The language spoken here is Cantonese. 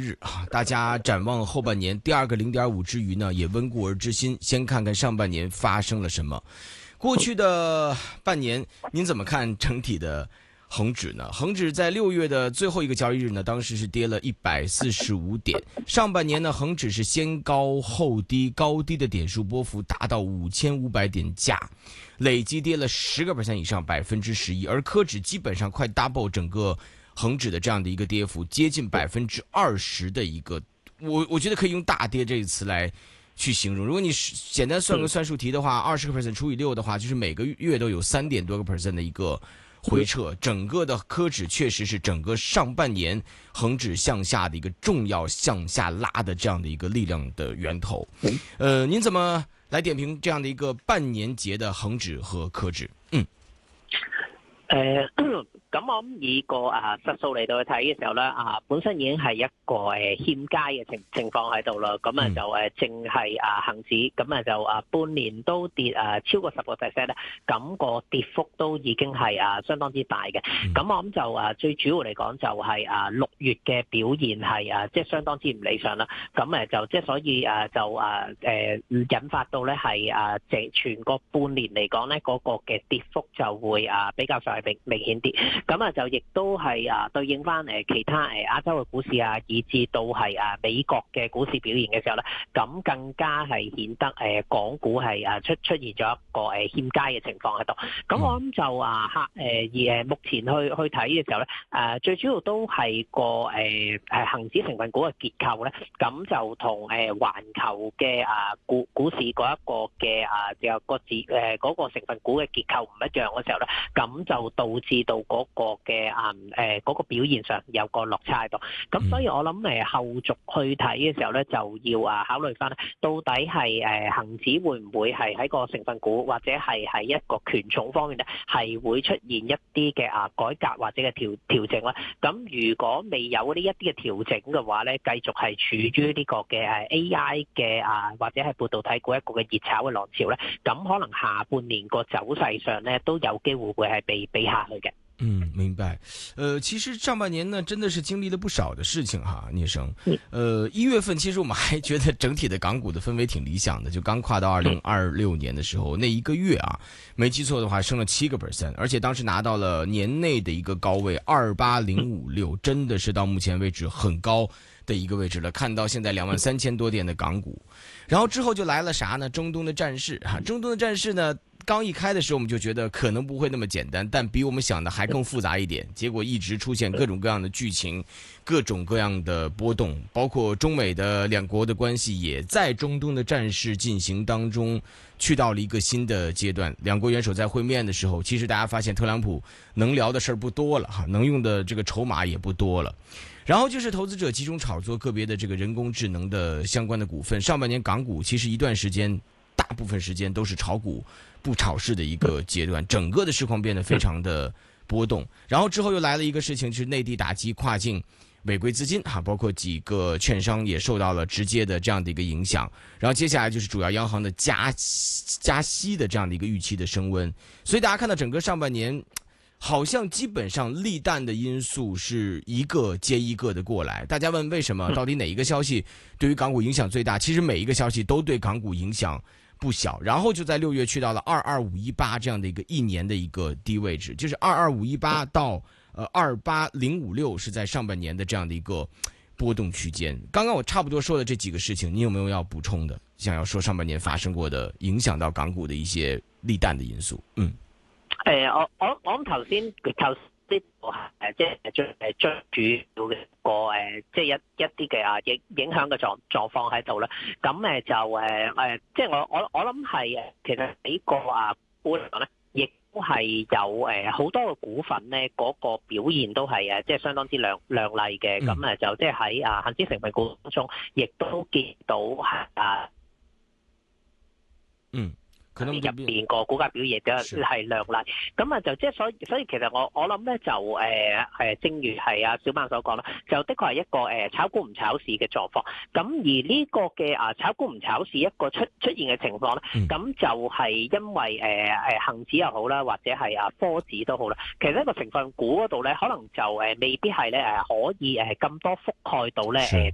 日啊，大家展望后半年，第二个0.5之余呢，也温故而知新，先看看上半年发生了什么。过去的半年，您怎么看整体的恒指呢？恒指在6月的最后一个交易日呢，当时是跌了145点。上半年呢，恒指是先高后低，高低的点数波幅达到5500点价，累计跌了10%以上，11%，而科指基本上快 double 整个恒指的这样的一个跌幅，接近20%的一个，我觉得可以用大跌这个词来去形容。如果你简单算个算术题的话，20% 除以6的话，就是每个月都有3点多个%的一个回撤。整个的科指确实是整个上半年恒指向下的一个重要向下拉的这样的一个力量的源头。您怎么来点评这样的一个半年节的恒指和科指？ 咁我諗以個實數嚟到去睇嘅時候咧，本身已經係一個欠佳嘅情況喺度啦。咁就淨係恆指咁就半年都跌超過10%咧，咁個跌幅都已經係相當之大嘅。咁我諗就最主要嚟講就係6月嘅表現係即係相當之唔理想啦。咁就即係所以就引發到咧係全個半年嚟講咧嗰個嘅跌幅就會比較上係明顯啲。咁就亦都係對應翻其他亞洲嘅股市以至到係美國嘅股市表現嘅時候咧，咁更加係顯得港股係出現咗一個欠佳嘅情況喺度。咁我諗就而目前去睇嘅時候咧，最主要都係個恆指成分股嘅結構咧，咁就同環球嘅股市嗰一個嘅嗰個成分股嘅結構唔一樣嘅時候咧，咁就導致到嗰個嘅嗰個表現上有個落差喺度，咁所以我諗後續去睇嘅時候咧，就要考慮翻到底係恆指會唔會係喺個成分股或者係喺一個權重方面咧，係會出現一啲嘅改革或者嘅調整啦。咁如果未有呢一啲嘅調整嘅話咧，繼續係處於呢個嘅AI 嘅或者係半導體股一個嘅熱炒嘅浪潮咧，咁可能下半年個走勢上咧都有機會會係被下去嘅。 明白。其實上半年呢，真的是經歷了不少的事情哈，聶生。1月份其實我們還覺得整體的港股的氛圍挺理想的，就剛跨到2026年的時候，那一個月啊，沒記錯的話升了7%，而且當時拿到了年內的一個高位28056，真的是到目前為止很高的一個位置了，看到現在23000多點的港股。然後之後就來了啥呢？中東的戰事啊，中東的戰事呢，剛一開的時候我們就覺得可能不會那麼簡單，但比我們想的還更複雜一點，結果一直出現各種各樣的劇情，各種各樣的波動，包括中美的兩國的關係也在中東的戰事進行當中去到了一個新的階段。兩國元首在會面的時候，其實大家發現特朗普能聊的事兒不多了，能用的這個籌碼也不多了。然後就是投資者集中炒作個別的這個人工智能的相關的股份。上半年港股其實一段時間，大部分時間都是炒股不炒市的一個階段，整個的市況變得非常的波動。然後之後又來了一個事情，就是內地打擊跨境違規資金哈，包括幾個券商也受到了直接的這樣的一個影響。然後接下來就是主要央行的加息的這樣的一個預期的升溫。所以大家看到整個上半年，好像基本上利淡的因素是一個接一個的過來。大家問為什麼？到底哪一個消息對於港股影響最大？其實每一個消息都對港股影響不小。然後就在6月去到了22518這樣的一個一年的一個低位置，就是22518到28056是在上半年的這樣的一個波動區間。剛剛我差不多說的這幾個事情，你有沒有要補充的？想要說上半年發生過的影響到港股的一些利淡的因素？ 我諗頭先呢個即係最主要嘅個即係一啲嘅影響嘅狀況喺度啦。咁就即係我諗係其實喺個股嚟講咧，亦都係有好多嘅股份咧，嗰個表現都係即係相當之亮麗嘅。咁就即係喺恆指成分股當中，亦都見到可能入邊個股價表現嘅係亮麗，咁就即係所以其實我諗咧就正如係小曼所講啦，就的確係一個炒股唔炒市嘅狀況。咁而呢個嘅炒股唔炒市一個出現嘅情況咧，咁就係因為恆指又好啦，或者係科指都好啦，其實一個成分股嗰度咧，可能就未必係咧可以咁多覆蓋到咧